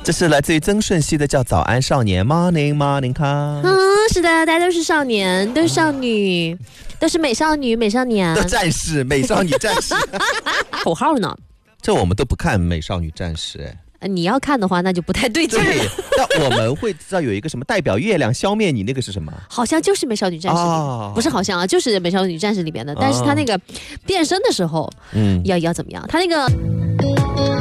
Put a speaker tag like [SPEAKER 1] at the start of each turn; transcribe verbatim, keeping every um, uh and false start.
[SPEAKER 1] 这是来自于曾舜晞的叫早安少年 Morning Morning 康。
[SPEAKER 2] 嗯，是的，大家都是少年，都是少女，都是美少女美少年，
[SPEAKER 1] 都战士，美少女战士。
[SPEAKER 2] 口号呢？
[SPEAKER 1] 这我们都不看美少女战士哎。
[SPEAKER 2] 你要看的话，那就不太对劲。
[SPEAKER 1] 对，但我们会知道有一个什么代表月亮消灭你，那个是什么？
[SPEAKER 2] 好像就是美少女战士里面、哦，不是好像啊，就是美少女战士里边的。但是他那个变身的时候，嗯，要要怎么样？他那个。